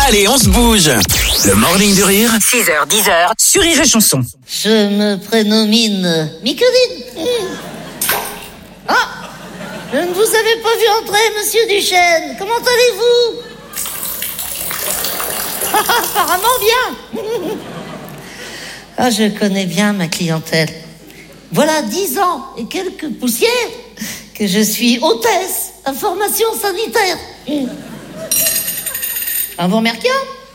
Allez, on se bouge. Le Morning du Rire. 6h, 10h, sur Rire et Chanson. Je me prénomine Micheline. Ah, je ne vous avais pas vu entrer, monsieur Duchesne. Comment allez-vous? Apparemment bien. Ah, je connais bien ma clientèle. Voilà 10 ans et quelques poussières que je suis hôtesse à formation sanitaire. Un bon mercure.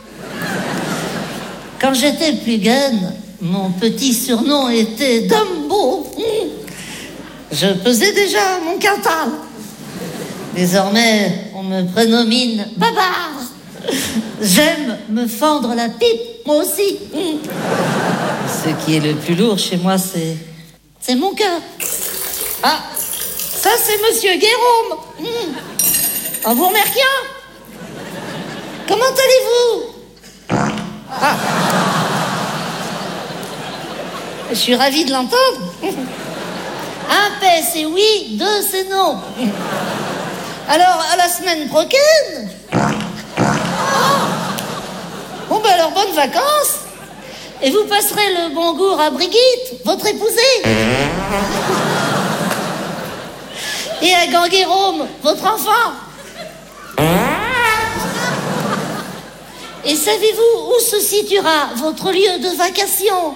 Quand j'étais plus jeune, mon petit surnom était Dumbo. Je pesais déjà mon quintal. Désormais, on me prénomine Babar. J'aime me fendre la pipe, moi aussi. Ce qui est le plus lourd chez moi, c'est mon cœur. Ah, ça c'est Monsieur Guérôme. Un bon mercure. Comment allez-vous? Ah. Je suis ravie de l'entendre. Un P c'est oui, 2 c'est non. Alors, à la semaine prochaine. Bon, ben alors, bonnes vacances. Et vous passerez le bonjour à Brigitte, votre épousée. Et à Ganguérôme, votre enfant. Et savez-vous où se situera votre lieu de vacation?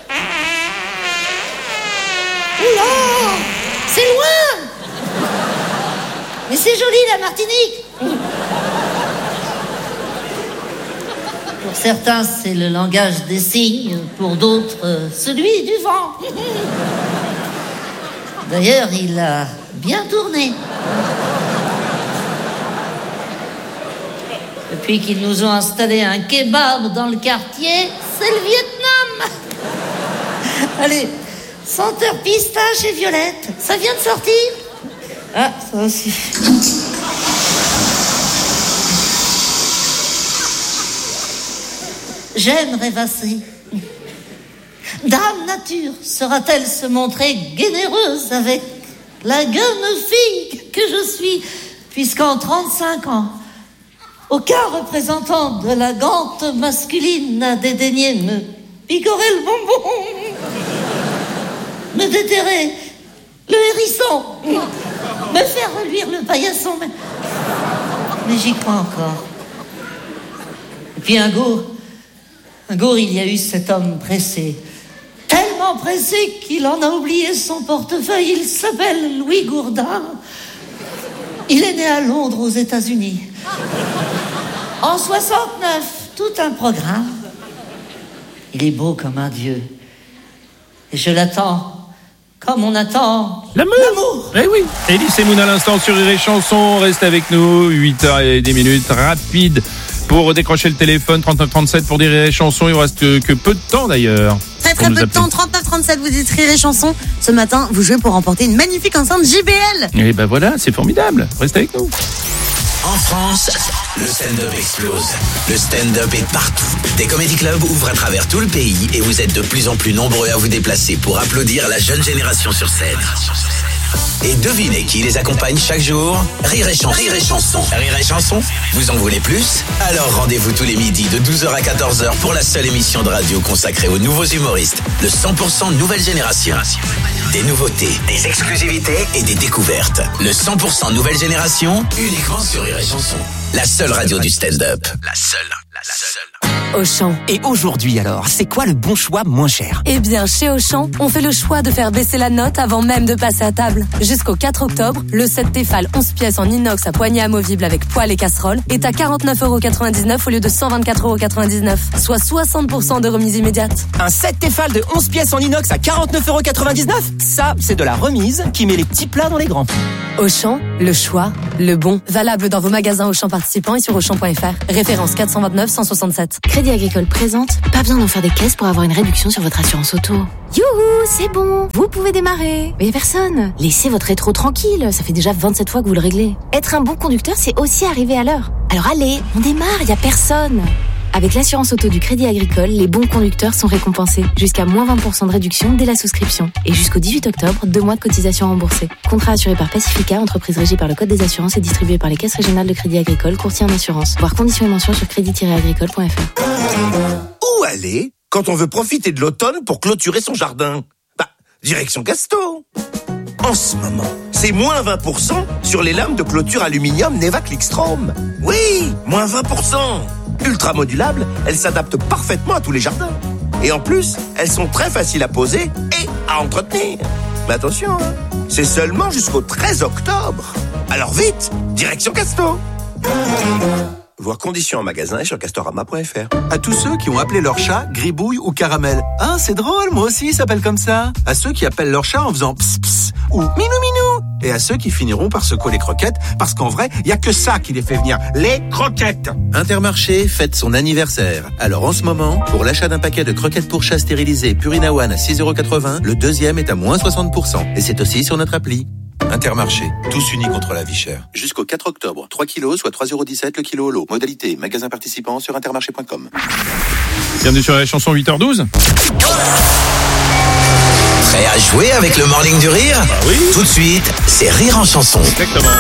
Oula, c'est loin. Mais c'est joli, la Martinique. Pour certains, c'est le langage des signes. Pour d'autres, celui du vent. D'ailleurs, il a bien tourné. Depuis qu'ils nous ont installé un kebab dans le quartier, c'est le Vietnam. Allez, senteur pistache et violette. Ça vient de sortir? Ah, ça aussi. J'aime rêvasser. Dame Nature sera-t-elle se montrer généreuse avec la jeune fille que je suis, puisqu'en 35 ans, aucun représentant de la gante masculine n'a dédaigné me picorer le bonbon, me déterrer le hérisson, me faire reluire le paillasson, mais j'y crois encore. Et puis un jour, il y a eu cet homme pressé, tellement pressé qu'il en a oublié son portefeuille. Il s'appelle Louis Gourdin. Il est né à Londres, aux États-Unis. En 69, tout un programme. Il est beau comme un dieu. Et je l'attends comme on attend l'amour. Eh oui. Elise Moon à l'instant sur Rire et Chanson. Reste avec nous, 8h10, rapide pour décrocher le téléphone, 3937 pour dire Rire et Chanson. Il ne reste que peu de temps d'ailleurs. Très peu de temps, 3937, vous dites Rire et Chanson. Ce matin, vous jouez pour remporter une magnifique enceinte JBL. Et ben voilà, c'est formidable. Restez avec nous. En France, le stand-up explose. Le stand-up est partout. Des comédie clubs ouvrent à travers tout le pays et vous êtes de plus en plus nombreux à vous déplacer pour applaudir la jeune génération sur scène. Et devinez qui les accompagne chaque jour? Rire et Chanson. Rire et Chanson. Rire et Chanson, vous en voulez plus? Alors rendez-vous tous les midis de 12h à 14h pour la seule émission de radio consacrée aux nouveaux humoristes. Le 100% nouvelle génération. Des nouveautés, des exclusivités et des découvertes. Le 100% nouvelle génération, uniquement sur Rire et Chanson. La seule radio du stand-up. La seule. Auchan. Et aujourd'hui alors, c'est quoi le bon choix moins cher? Eh bien, chez Auchan, on fait le choix de faire baisser la note avant même de passer à table. Jusqu'au 4 octobre, le set Tefal 11 pièces en inox à poignée amovible avec poêle et casserole est à 49,99€ au lieu de 124,99€, soit 60% de remise immédiate. Un set Tefal de 11 pièces en inox à 49,99€? Ça, c'est de la remise qui met les petits plats dans les grands. Auchan, le choix, le bon. Valable dans vos magasins Auchan participants et sur Auchan.fr. Référence 429 167. Crédit Agricole présente, pas besoin d'en faire des caisses pour avoir une réduction sur votre assurance auto. Youhou, c'est bon, vous pouvez démarrer. Mais personne. Laissez votre rétro tranquille, ça fait déjà 27 fois que vous le réglez. Être un bon conducteur, c'est aussi arriver à l'heure. Alors allez, on démarre, y a personne. Avec l'assurance auto du Crédit Agricole, les bons conducteurs sont récompensés. Jusqu'à moins 20% de réduction dès la souscription. Et jusqu'au 18 octobre, 2 mois de cotisation remboursée. Contrat assuré par Pacifica, entreprise régie par le Code des assurances et distribué par les caisses régionales de Crédit Agricole, courtier en assurance. Voir conditions et mentions sur crédit-agricole.fr. Où aller quand on veut profiter de l'automne pour clôturer son jardin? Direction Casto. En ce moment, c'est moins 20% sur les lames de clôture aluminium Neva Clickstrom. Oui, moins 20%. Ultra modulables, elles s'adaptent parfaitement à tous les jardins. Et en plus, elles sont très faciles à poser et à entretenir. Mais attention, c'est seulement jusqu'au 13 octobre. Alors vite, direction Casto. Voir conditions en magasin et sur castorama.fr. À tous ceux qui ont appelé leur chat Gribouille ou Caramel. Ah, c'est drôle, moi aussi, il s'appelle comme ça. À ceux qui appellent leur chat en faisant pss pss ou minou minou. Et à ceux qui finiront par se coller croquettes, parce qu'en vrai, il y a que ça qui les fait venir, les croquettes. Intermarché fête son anniversaire. Alors en ce moment, pour l'achat d'un paquet de croquettes pour chat stérilisées Purina One à 6,80 €, le deuxième est à moins 60%. Et c'est aussi sur notre appli. Intermarché, tous unis contre la vie chère. Jusqu'au 4 octobre, 3 kilos, soit 3,17 € le kilo au lot. Modalité, magasin participant sur intermarché.com. Bienvenue sur la chanson 8h12. Prêt à jouer avec le Morning du Rire? Oui. Tout de suite, c'est Rire en chanson. Exactement.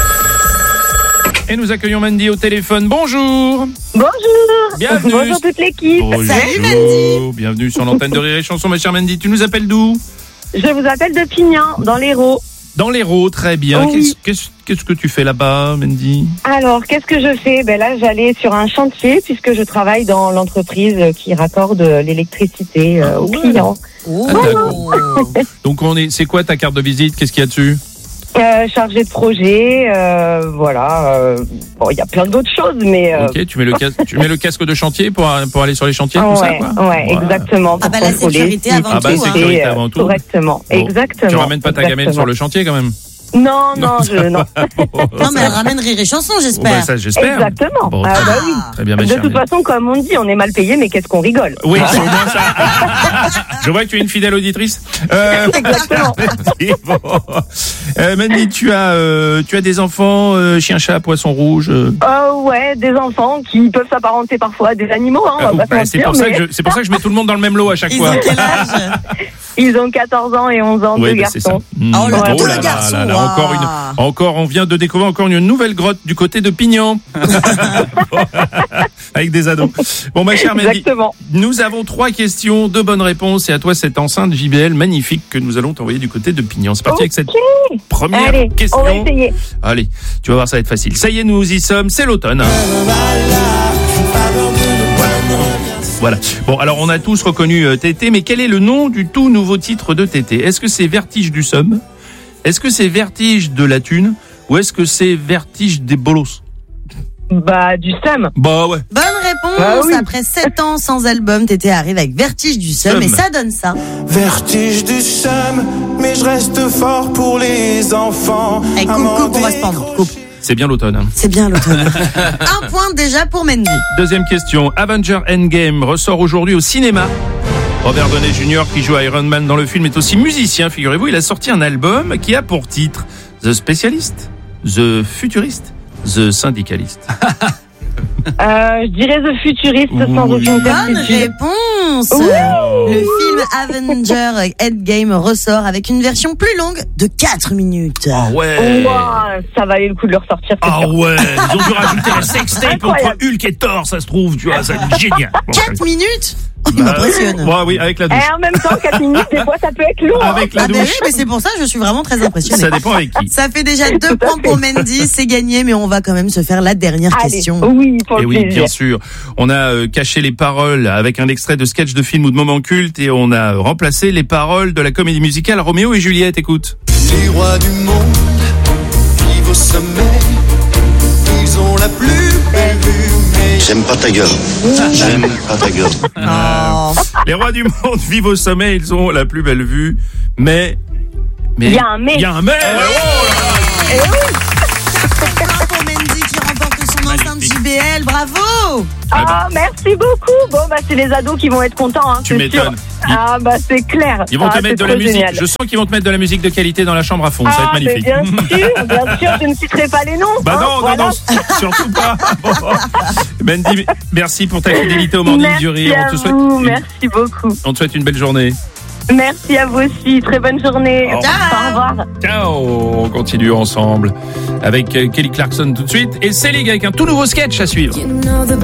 Et nous accueillons Mandy au téléphone. Bonjour. Bonjour. Bienvenue. Bonjour toute l'équipe. Bonjour. Salut Mandy. Bienvenue sur l'antenne de Rire et chanson, ma chère Mandy. Tu nous appelles d'où? Je vous appelle de Pignan, dans l'Hérault. Dans l'Hérault, très bien. Oui. Qu'est-ce que tu fais là-bas, Mandy? Alors, qu'est-ce que je fais? Là, j'allais sur un chantier puisque je travaille dans l'entreprise qui raccorde l'électricité aux clients. Oh. Ah, d'accord. Donc c'est quoi ta carte de visite? Qu'est-ce qu'il y a dessus? Chargé de projet, voilà. Bon, il y a plein d'autres choses, mais. Ok, tu mets le casque de chantier pour aller sur les chantiers, tout ça, quoi. Ouais, exactement. Ah bah la sécurité avant tout. Sécurité avant tout. Correctement, Bon. Exactement. Tu ramènes pas ta gamelle sur le chantier quand même? Non. Non, mais elle ramène Rire et chanson, j'espère. Ça, j'espère. Exactement. Bon, Ah, très, bah oui. très bien, ma De chère toute Mandy. façon, comme on dit, on est mal payé, mais qu'est-ce qu'on rigole. Oui, c'est au moins ça. Je vois que tu es une fidèle auditrice. Exactement. Mandy, tu as des enfants, chien, chat, poisson rouge. Ouais, des enfants qui peuvent s'apparenter parfois à des animaux, hein, on va pas se c'est mentir, pour ça mais c'est pour ça que je mets tout le monde dans le même lot à chaque Ils fois. ont quel âge? ils ont 14 ans et 11 ans, Oui, deux bah, c'est ça. garçons. Oh, le Oh tout là le garçon. Encore, on vient de découvrir encore une nouvelle grotte du côté de Pignan. Avec des ados. Bon, ma chère Mandy, Exactement. nous avons 3 questions, 2 bonnes réponses et à toi cette enceinte JBL magnifique que nous allons t'envoyer du côté de Pignan. C'est parti avec cette première Allez, question. on va essayer. Allez, tu vas voir, ça va être facile. Ça y est, nous y sommes, c'est l'automne. Voilà. Bon, alors on a tous reconnu Tété, mais quel est le nom du tout nouveau titre de Tété? Est-ce que c'est Vertige du Somme? Est-ce que c'est Vertige de la Thune? Ou est-ce que c'est Vertige des Bolos? Du Sam. Bah ouais. Bonne réponse. Ah oui. Après 7 ans sans album, Tété arrive avec Vertige du Somme et ça donne ça. Vertige du Somme, mais je reste fort pour les enfants. Hey, coupe, on va se pendre. Coupe. C'est bien l'automne. Hein. C'est bien l'automne. Un point déjà pour Mandy. Deuxième question. Avenger Endgame ressort aujourd'hui au cinéma. Robert Downey Jr. qui joue Iron Man dans le film est aussi musicien, figurez-vous. Il a sorti un album qui a pour titre The Specialist, The Futurist, The Syndicalist. Je dirais The Futurist sans aucune Bonne certitude. réponse. Oui. Le film Avenger Endgame ressort avec une version plus longue de 4 minutes. Ah ouais. Ouah, ça valait le coup de le ressortir. c'est Ah sûr. ouais. Ils ont dû rajouter la sextape entre Incroyable. Hulk et Thor, ça se trouve, tu vois, ça génial. Bon, 4 minutes. Il m'impressionne. Ouais, oui, avec la douche. Et en même temps, 4 minutes, des fois, ça peut être lourd. Avec la Ah ben douche. oui, mais c'est pour ça que je suis vraiment très impressionnée. Ça dépend avec qui. Ça fait déjà 2 points pour Mandy, c'est gagné, mais on va quand même se faire la dernière Allez, question. oui, pour Et le oui, plaisir. bien sûr. On a caché les paroles avec un extrait de sketch de film ou de moment culte et on a remplacé les paroles de la comédie musicale Roméo et Juliette. Écoute. Les rois du monde vivent au sommet. Ils ont la plus belle vue. Mais J'aime pas ta gueule. J'aime pas ta gueule. Oh. Les rois du monde vivent au sommet, ils ont la plus belle vue, mais Il y a un mais. Il y a un mais. Oh là là. Point pour Mandy qui remporte son enceinte JBL JBL, bravo. Ah, merci beaucoup. Bon, bah, c'est les ados qui vont être contents. Hein, Tu c'est m'étonnes. sûr. Ah, bah, c'est clair. Ils vont te mettre de la trop musique. génial. Je sens qu'ils vont te mettre de la musique de qualité dans la chambre à fond. Ça va être mais magnifique. bien sûr, je ne citerai pas les noms. Bah hein, non, voilà. non, surtout pas. Mandy, merci pour ta fidélité au Morning du Rire. Merci à vous, merci beaucoup. On te souhaite une belle journée. Merci à vous aussi. Très bonne journée. Au Au revoir. Ciao. On continue ensemble avec Kelly Clarkson tout de suite et Selig avec un tout nouveau sketch à suivre.